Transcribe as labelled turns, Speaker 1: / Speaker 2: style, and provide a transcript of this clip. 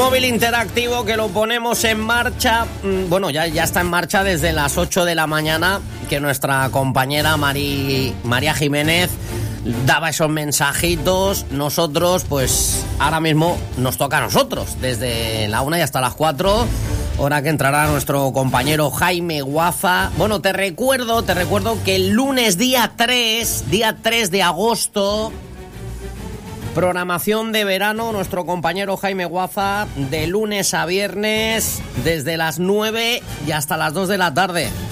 Speaker 1: Móvil interactivo que lo ponemos en marcha. Bueno, ya está en marcha desde las 8 de la mañana, que nuestra compañera María Jiménez daba esos mensajitos. Nosotros, pues ahora mismo nos toca a nosotros, desde la 1 y hasta las 4, hora que entrará nuestro compañero Jaime Guaza. Bueno, te recuerdo que el lunes día 3 de agosto, programación de verano, nuestro compañero Jaime Guaza, de lunes a viernes, desde las 9 y hasta las 2 de la tarde.